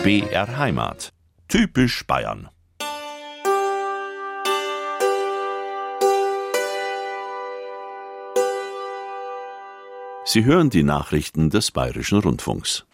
BR Heimat. Typisch Bayern. Sie hören die Nachrichten des Bayerischen Rundfunks.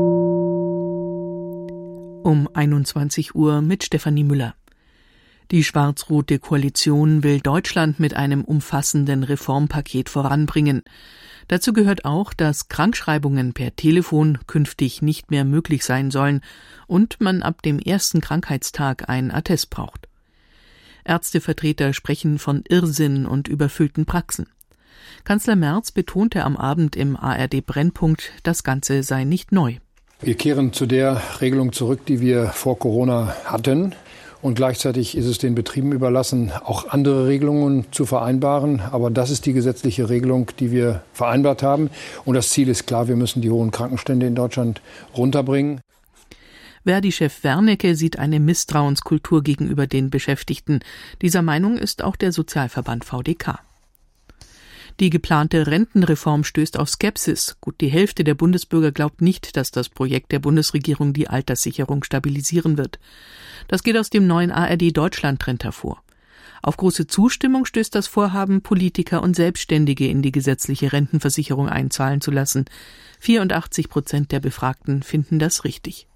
Um 21 Uhr mit Stefanie Müller. Die schwarz-rote Koalition will Deutschland mit einem umfassenden Reformpaket voranbringen. Dazu gehört auch, dass Krankschreibungen per Telefon künftig nicht mehr möglich sein sollen und man ab dem ersten Krankheitstag einen Attest braucht. Ärztevertreter sprechen von Irrsinn und überfüllten Praxen. Kanzler Merz betonte am Abend im ARD-Brennpunkt, das Ganze sei nicht neu. Wir kehren zu der Regelung zurück, die wir vor Corona hatten. Und gleichzeitig ist es den Betrieben überlassen, auch andere Regelungen zu vereinbaren. Aber das ist die gesetzliche Regelung, die wir vereinbart haben. Und das Ziel ist klar, wir müssen die hohen Krankenstände in Deutschland runterbringen. Verdi-Chef Wernicke sieht eine Misstrauenskultur gegenüber den Beschäftigten. Dieser Meinung ist auch der Sozialverband VDK. Die geplante Rentenreform stößt auf Skepsis. Gut die Hälfte der Bundesbürger glaubt nicht, dass das Projekt der Bundesregierung die Alterssicherung stabilisieren wird. Das geht aus dem neuen ARD-Deutschland-Trend hervor. Auf große Zustimmung stößt das Vorhaben, Politiker und Selbstständige in die gesetzliche Rentenversicherung einzahlen zu lassen. 84% der Befragten finden das richtig.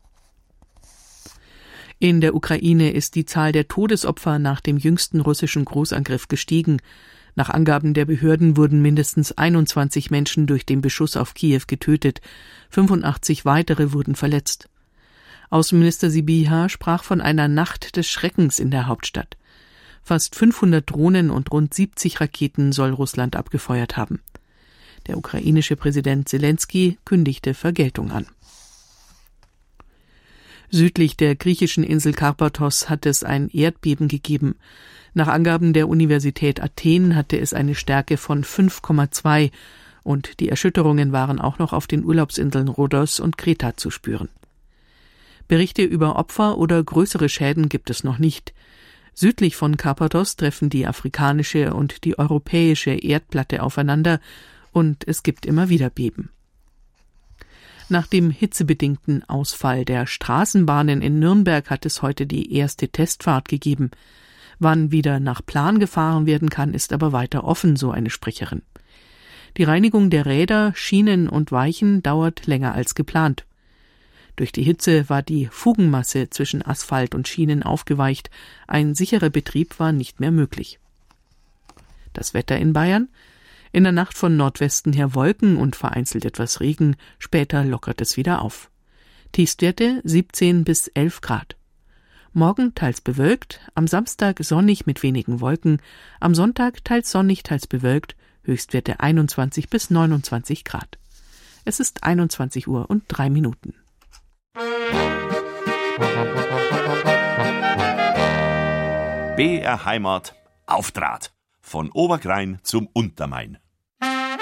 In der Ukraine ist die Zahl der Todesopfer nach dem jüngsten russischen Großangriff gestiegen. Nach Angaben der Behörden wurden mindestens 21 Menschen durch den Beschuss auf Kiew getötet. 85 weitere wurden verletzt. Außenminister Sybiha sprach von einer Nacht des Schreckens in der Hauptstadt. Fast 500 Drohnen und rund 70 Raketen soll Russland abgefeuert haben. Der ukrainische Präsident Selenskyj kündigte Vergeltung an. Südlich der griechischen Insel Karpathos hat es ein Erdbeben gegeben. Nach Angaben der Universität Athen hatte es eine Stärke von 5,2 und die Erschütterungen waren auch noch auf den Urlaubsinseln Rhodos und Kreta zu spüren. Berichte über Opfer oder größere Schäden gibt es noch nicht. Südlich von Karpathos treffen die afrikanische und die europäische Erdplatte aufeinander und es gibt immer wieder Beben. Nach dem hitzebedingten Ausfall der Straßenbahnen in Nürnberg hat es heute die erste Testfahrt gegeben. Wann wieder nach Plan gefahren werden kann, ist aber weiter offen, so eine Sprecherin. Die Reinigung der Räder, Schienen und Weichen dauert länger als geplant. Durch die Hitze war die Fugenmasse zwischen Asphalt und Schienen aufgeweicht. Ein sicherer Betrieb war nicht mehr möglich. Das Wetter in Bayern? In der Nacht von Nordwesten her Wolken und vereinzelt etwas Regen, später lockert es wieder auf. Tiefstwerte 17 bis 11 Grad. Morgen teils bewölkt, am Samstag sonnig mit wenigen Wolken, am Sonntag teils sonnig, teils bewölkt, Höchstwerte 21 bis 29 Grad. Es ist 21 Uhr und 3 Minuten. BR Heimat auf Draht. Von Oberkrain zum Untermain.